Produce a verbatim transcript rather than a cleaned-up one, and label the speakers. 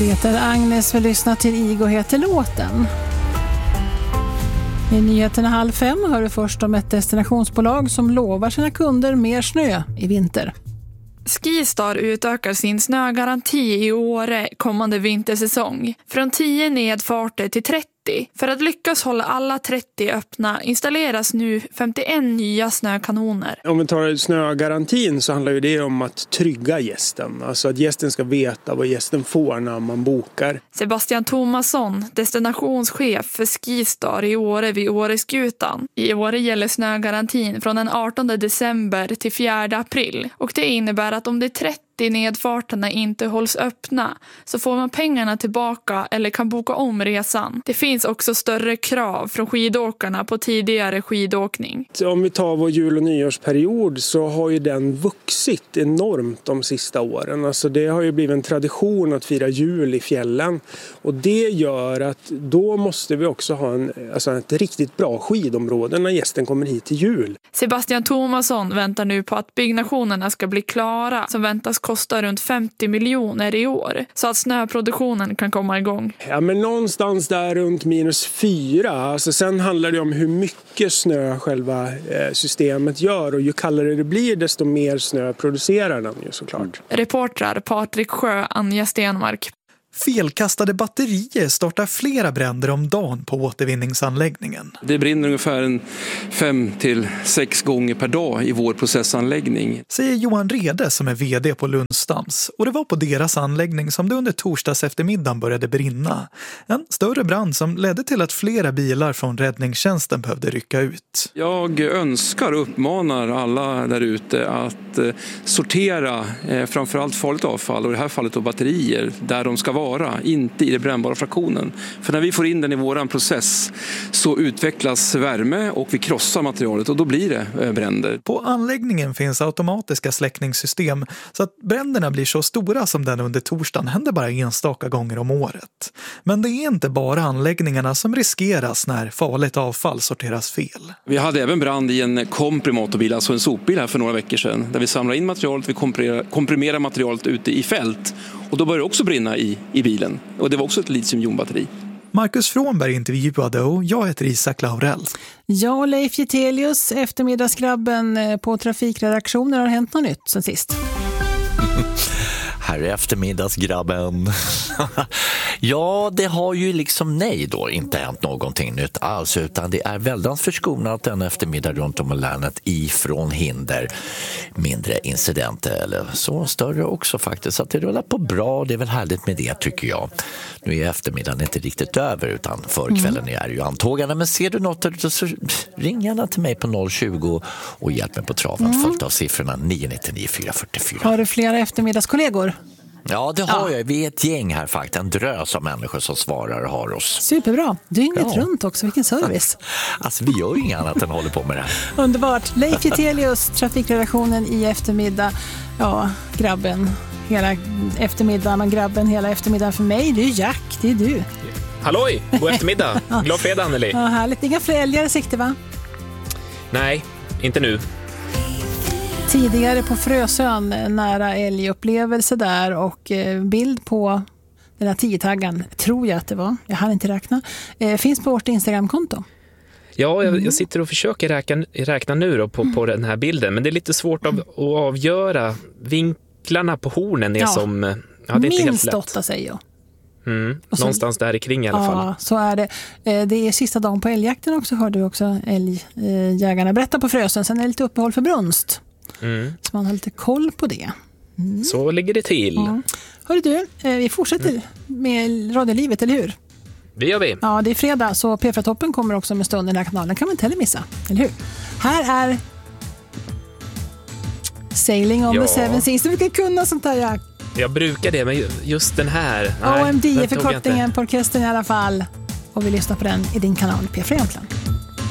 Speaker 1: Det är Agnes vi lyssnar till Igo heter låten. I nyheterna halv fem hör du först om ett destinationsbolag som lovar sina kunder mer snö i vinter.
Speaker 2: Skistar utökar sin snögaranti i Åre kommande vintersäsong. Från tio nedfarter till trettio. För att lyckas hålla alla trettio öppna installeras nu femtioen nya snökanoner.
Speaker 3: Om vi tar snögarantin så handlar ju det om att trygga gästen. Alltså att gästen ska veta vad gästen får när man bokar.
Speaker 2: Sebastian Thomasson, destinationschef för Skistar i Åre vid Åreskutan. I Åre gäller snögarantin från den artonde december till fjärde april. Och det innebär att om det är trettio nedfarterna inte hålls öppna så får man pengarna tillbaka eller kan boka om resan. Det finns också större krav från skidåkarna på tidigare skidåkning.
Speaker 3: Om vi tar vår jul- och nyårsperiod så har ju den vuxit enormt de sista åren. Alltså det har ju blivit en tradition att fira jul i fjällen och det gör att då måste vi också ha en, alltså ett riktigt bra skidområde när gästen kommer hit till jul.
Speaker 2: Sebastian Thomasson väntar nu på att byggnationerna ska bli klara som väntas kostar runt femtio miljoner i år så att snöproduktionen kan komma igång.
Speaker 3: Ja, men någonstans där runt minus fyra. Alltså sen handlar det om hur mycket snö själva eh, systemet gör och ju kallare det blir desto mer snö producerar den ju såklart.
Speaker 2: Reportrar Patrik Sjö, Anja Stenmark.
Speaker 4: Felkastade batterier startar flera bränder om dagen på återvinningsanläggningen.
Speaker 5: Det brinner ungefär en fem till sex gånger per dag i vår processanläggning.
Speaker 4: Säger Johan Rede som är vd på Lundstams. Och det var på deras anläggning som det under torsdags eftermiddagen började brinna. En större brand som ledde till att flera bilar från räddningstjänsten behövde rycka ut.
Speaker 5: Jag önskar och uppmanar alla där ute att eh, sortera eh, framförallt farligt avfall och i det här fallet då batterier där de ska vara. Vara, inte i den brännbara fraktionen. För när vi får in den i våran process så utvecklas värme och vi krossar materialet och då blir det bränder.
Speaker 4: På anläggningen finns automatiska släckningssystem så att bränderna blir så stora som den under torsdagen händer bara enstaka gånger om året. Men det är inte bara anläggningarna som riskeras när farligt avfall sorteras fel.
Speaker 5: Vi hade även brand i en komprimatorbil, alltså en sopbil här för några veckor sedan där vi samlar in materialet, vi komprimerar, komprimerar materialet ute i fält och då börjar det också brinna i i bilen. Och det var också ett litiumjonbatteri.
Speaker 4: Marcus Frånberg intervjuade och jag heter Isak Laurell.
Speaker 1: Ja, Leif Getelius, eftermiddagsgrabben på trafikredaktioner, har hänt något nytt sen sist?
Speaker 6: Här är eftermiddagsgrabben. Ja, det har ju liksom nej då inte hänt någonting nytt alls utan det är väldigt förskonat en eftermiddag runt om i länet ifrån hinder. Mindre incidenter eller så större också faktiskt. Så att det rullar på bra, det är väl härligt med det tycker jag. Nu är eftermiddagen inte riktigt över utan förkvällen mm. är ju antågande. Men ser du något så ring gärna till mig på noll tjugo och hjälp mig på traven mm. följt av siffrorna nio nio nio fyra fyra fyra.
Speaker 1: Har du flera eftermiddagskollegor?
Speaker 6: Ja, det har ja. jag. Vi är ett gäng här faktiskt. En drös av människor som svarar och har oss.
Speaker 1: Superbra. Dygnet ja. runt också. Vilken service.
Speaker 6: Alltså, vi gör ju inget annat än håller på med det här.
Speaker 1: Underbart. Leif Getelius, trafikredaktionen i eftermiddag. Ja, grabben hela eftermiddagen och grabben hela eftermiddagen för mig. Det är Jack, det är du.
Speaker 7: Halloj, god eftermiddag. Glad fredag, Anneli.
Speaker 1: Ja, härligt. Inga fler älgar i sikte, va?
Speaker 7: Nej, inte nu.
Speaker 1: Tidigare på Frösön, nära älgupplevelse där och eh, bild på den här tio-taggan, tror jag att det var. Jag hann inte räkna. Eh, finns på vårt Instagramkonto.
Speaker 7: Ja, jag, jag sitter och försöker räkna, räkna nu då på, mm. på den här bilden. Men det är lite svårt av, att avgöra. Vinklarna på hornen är ja. som... Ja, det är inte
Speaker 1: minst
Speaker 7: helt
Speaker 1: åtta säger jag.
Speaker 7: Mm, så, någonstans där i kring i alla
Speaker 1: ja,
Speaker 7: fall.
Speaker 1: Ja, så är det. Det är sista dagen på älgjakten också, hörde du också älgjägarna berätta på Frösön. Sen är det lite uppehåll för brunst. Mm. Så man har lite koll på det. Mm.
Speaker 7: Så ligger det till.
Speaker 1: Ja. Hörru du, vi fortsätter mm. med radiolivet, eller hur?
Speaker 7: Det gör vi.
Speaker 1: Ja, det är fredag, så P fyra-toppen kommer också med stund i den här kanalen. Kan man inte heller missa, eller hur? Här är Sailing on
Speaker 7: ja.
Speaker 1: the Seven Seas. Du brukar kunna sånt här, Jack.
Speaker 7: Jag brukar det, men just den här...
Speaker 1: O M D är förkortningen på orkestern i alla fall. Och vi lyssnar på den i din kanal P fyra egentligen.